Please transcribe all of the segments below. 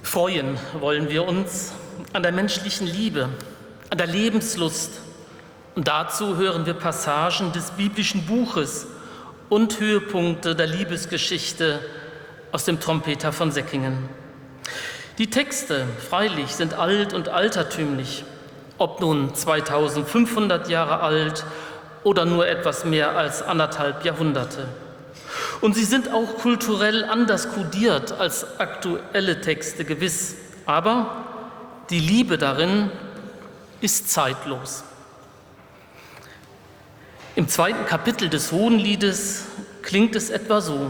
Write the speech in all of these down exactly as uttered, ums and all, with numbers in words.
Freuen wollen wir uns an der menschlichen Liebe, an der Lebenslust. Und dazu hören wir Passagen des biblischen Buches und Höhepunkte der Liebesgeschichte aus dem Trompeter von Säckingen. Die Texte, freilich, sind alt und altertümlich, ob nun zweitausendfünfhundert Jahre alt oder nur etwas mehr als anderthalb Jahrhunderte. Und sie sind auch kulturell anders kodiert als aktuelle Texte, gewiss. Aber die Liebe darin ist zeitlos. Im zweiten Kapitel des Hohenliedes klingt es etwa so: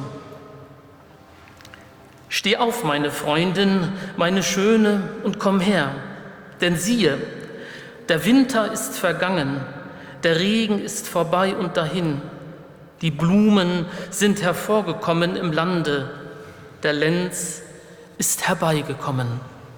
Steh auf, meine Freundin, meine Schöne, und komm her, denn siehe, der Winter ist vergangen, der Regen ist vorbei und dahin, die Blumen sind hervorgekommen im Lande, der Lenz ist herbeigekommen.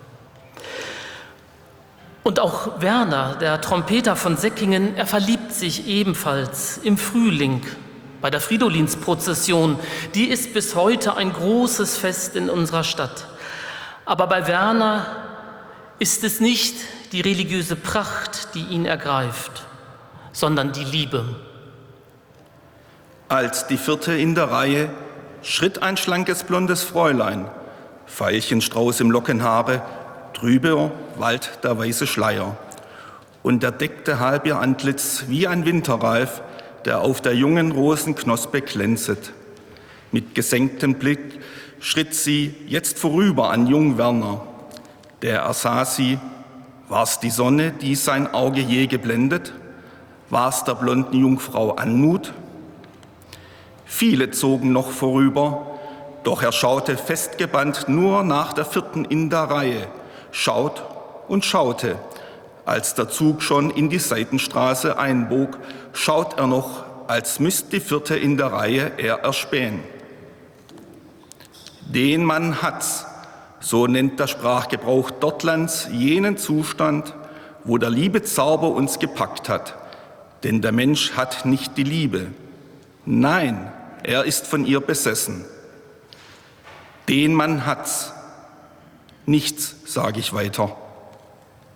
Und auch Werner, der Trompeter von Säckingen, er verliebt sich ebenfalls im Frühling bei der Fridolinsprozession. Die ist bis heute ein großes Fest in unserer Stadt. Aber bei Werner ist es nicht die religiöse Pracht, die ihn ergreift, sondern die Liebe. Als die vierte in der Reihe schritt ein schlankes blondes Fräulein, Veilchenstrauß im Lockenhaare, drüber wallt der weiße Schleier, und er deckte halb ihr Antlitz wie ein Winterreif, der auf der jungen Rosenknospe glänzet. Mit gesenktem Blick schritt sie jetzt vorüber an jung Werner. Der ersah sie: War's die Sonne, die sein Auge je geblendet? War's der blonden Jungfrau Anmut? Viele zogen noch vorüber, doch er schaute festgebannt nur nach der vierten in der Reihe, schaut und schaute. Als der Zug schon in die Seitenstraße einbog, schaut er noch, als müsst die vierte in der Reihe er erspähen. Den Mann hat's, so nennt der Sprachgebrauch Dortlands jenen Zustand, wo der Liebezauber uns gepackt hat. Denn der Mensch hat nicht die Liebe. Nein, er ist von ihr besessen. Den Mann hat's. Nichts, sage ich weiter.